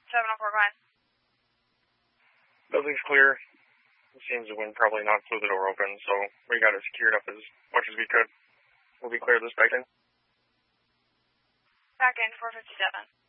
704, go ahead. Building's clear. It seems the wind probably not flew the door open, so we got it secured up as much as we could. We'll be clear this back in. Back in, 457.